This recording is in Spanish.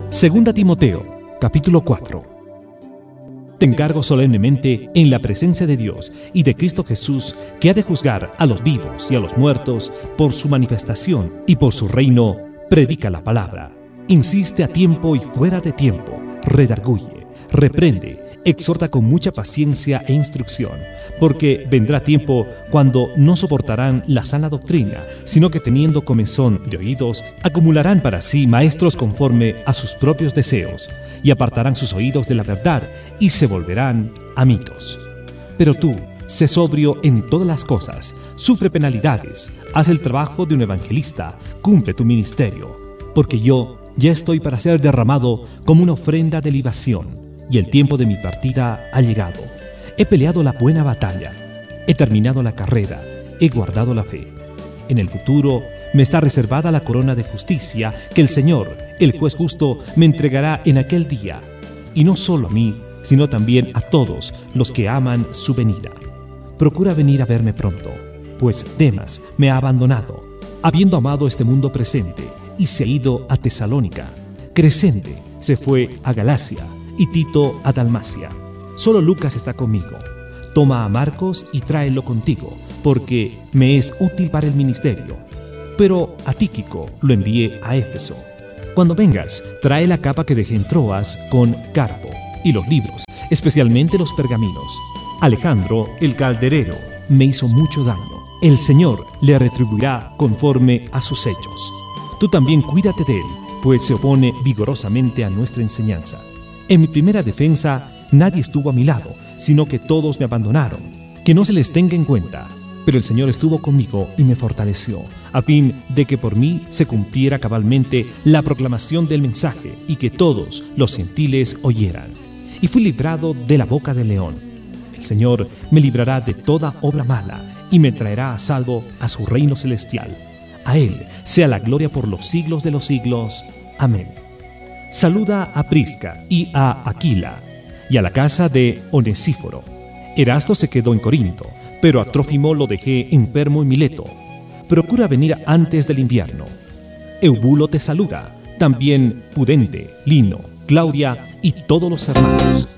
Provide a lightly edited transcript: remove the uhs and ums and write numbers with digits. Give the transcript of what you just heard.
Segunda Timoteo, capítulo 4. Te encargo solemnemente en la presencia de Dios y de Cristo Jesús, que ha de juzgar a los vivos y a los muertos por su manifestación y por su reino. Predica la palabra. Insiste a tiempo y fuera de tiempo. Redarguye, reprende, exhorta con mucha paciencia e instrucción, porque vendrá tiempo cuando no soportarán la sana doctrina, sino que teniendo comezón de oídos, acumularán para sí maestros conforme a sus propios deseos, y apartarán sus oídos de la verdad, y se volverán a mitos. Pero tú, sé sobrio en todas las cosas, sufre penalidades, haz el trabajo de un evangelista, cumple tu ministerio, porque yo ya estoy para ser derramado como una ofrenda de libación, y el tiempo de mi partida ha llegado. He peleado la buena batalla, he terminado la carrera, he guardado la fe. En el futuro me está reservada la corona de justicia que el Señor, el juez justo, me entregará en aquel día, y no solo a mí, sino también a todos los que aman su venida. Procura venir a verme pronto, pues Demas me ha abandonado, habiendo amado este mundo presente, y se ha ido a Tesalónica. Crescente se fue a Galacia, y Tito a Dalmacia. Solo Lucas está conmigo. Toma a Marcos y tráelo contigo, porque me es útil para el ministerio. Pero a Tíquico lo envié a Éfeso. Cuando vengas, trae la capa que dejé en Troas con Carpo, y los libros, especialmente los pergaminos. Alejandro, el calderero, me hizo mucho daño. El Señor le retribuirá conforme a sus hechos. Tú también cuídate de él, pues se opone vigorosamente a nuestra enseñanza. En mi primera defensa, nadie estuvo a mi lado, sino que todos me abandonaron. Que no se les tenga en cuenta. Pero el Señor estuvo conmigo y me fortaleció, a fin de que por mí se cumpliera cabalmente la proclamación del mensaje y que todos los gentiles oyeran. Y fui librado de la boca del león. El Señor me librará de toda obra mala y me traerá a salvo a su reino celestial. A Él sea la gloria por los siglos de los siglos. Amén. Saluda a Prisca y a Aquila, y a la casa de Onesíforo. Erasto se quedó en Corinto, pero a Trófimo lo dejé enfermo en Mileto. Procura venir antes del invierno. Eubulo te saluda, también Pudente, Lino, Claudia y todos los hermanos.